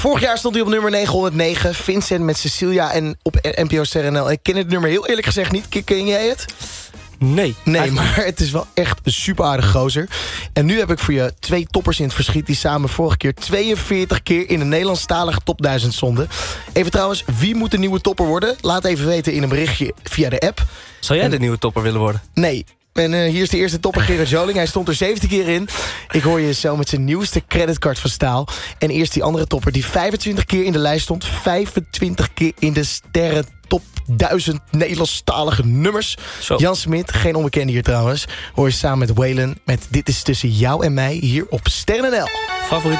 Vorig jaar stond hij op nummer 909. Vincent met Cecilia en op NPO Ster NL. Ik ken het nummer heel eerlijk gezegd niet. Ken jij het? Nee, maar het is wel echt een super aardige gozer. En nu heb ik voor je 2 toppers in het verschiet... die samen vorige keer 42 keer in de Nederlandstalige top 1000 stonden. Even trouwens, wie moet de nieuwe topper worden? Laat even weten in een berichtje via de app. Zou jij de nieuwe topper willen worden? Nee. En hier is de eerste topper, Gerard Joling. Hij stond er 17 keer in. Ik hoor je zo met zijn nieuwste creditcard van staal. En eerst die andere topper die 25 keer in de lijst stond. 25 keer in de sterren top 1000 Nederlandstalige nummers. Zo. Jan Smit, geen onbekende hier trouwens. Hoor je samen met Waylon met Dit is tussen jou en mij hier op Ster NL. Favoriete